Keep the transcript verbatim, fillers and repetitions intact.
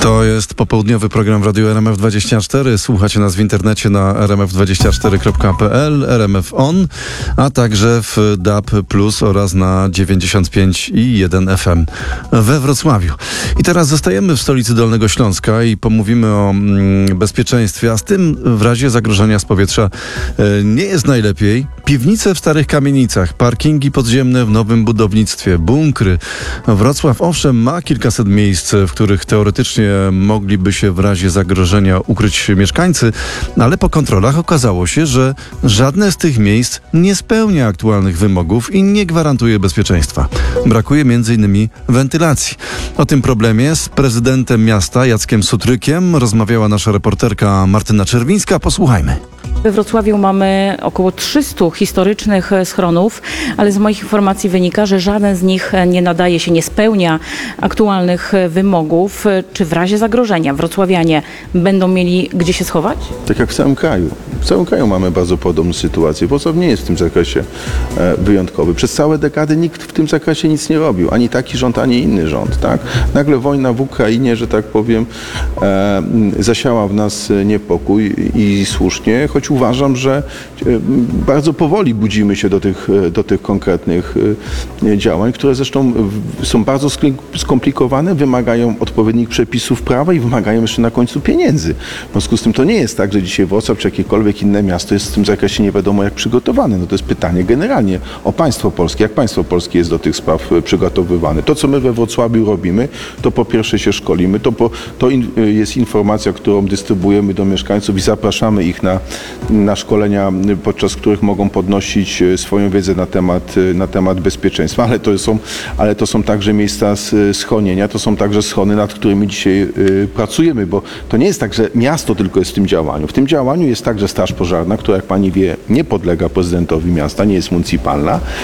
To jest popołudniowy program w Radiu R M F dwadzieścia cztery. Słuchacie nas w internecie na r m f dwadzieścia cztery kropka p l, R M F On, a także w D A B plus oraz na dziewięćdziesiąt pięć i jeden F M we Wrocławiu. I teraz zostajemy w stolicy Dolnego Śląska i pomówimy o mm, bezpieczeństwie, a z tym w razie zagrożenia z powietrza e, nie jest najlepiej. Piwnice w starych kamienicach, parkingi podziemne w nowym budownictwie, bunkry. Wrocław owszem ma kilkaset miejsc, w których teoretycznie mogliby się w razie zagrożenia ukryć mieszkańcy, ale po kontrolach okazało się, że żadne z tych miejsc nie spełnia aktualnych wymogów i nie gwarantuje bezpieczeństwa. Brakuje między innymi wentylacji. O tym problemie z prezydentem miasta Jackiem Sutrykiem rozmawiała nasza reporterka Martyna Czerwińska. Posłuchajmy. We Wrocławiu mamy około trzystu historycznych schronów, ale z moich informacji wynika, że żaden z nich nie nadaje się, nie spełnia aktualnych wymogów. Czy w razie zagrożenia wrocławianie będą mieli gdzie się schować? Tak jak w całym kraju. W całym kraju mamy bardzo podobną sytuację. Wrocław nie jest w tym zakresie e, wyjątkowy. Przez całe dekady nikt w tym zakresie nic nie robił. Ani taki rząd, ani inny rząd. Tak? Nagle wojna w Ukrainie, że tak powiem, e, zasiała w nas niepokój i słusznie, choć uważam, że e, bardzo powoli budzimy się do tych, do tych konkretnych e, działań, które zresztą w, są bardzo skomplikowane, wymagają odpowiednich przepisów prawa i wymagają jeszcze na końcu pieniędzy. W związku z tym to nie jest tak, że dzisiaj Wrocław czy jakiekolwiek inne miasto jest w tym zakresie nie wiadomo jak przygotowane. No to jest pytanie generalnie o państwo polskie. Jak państwo polskie jest do tych spraw przygotowywane? To, co my we Wrocławiu robimy, to po pierwsze się szkolimy, to, po, to in, jest informacja, którą dystrybuujemy do mieszkańców i zapraszamy ich na, na szkolenia, podczas których mogą podnosić swoją wiedzę na temat, na temat bezpieczeństwa, ale to są, ale to są także miejsca schronienia, to są także schrony, nad którymi dzisiaj y, pracujemy, bo to nie jest tak, że miasto tylko jest w tym działaniu. W tym działaniu jest także Straż Pożarna, która jak pani wie nie podlega prezydentowi miasta, nie jest municypalna,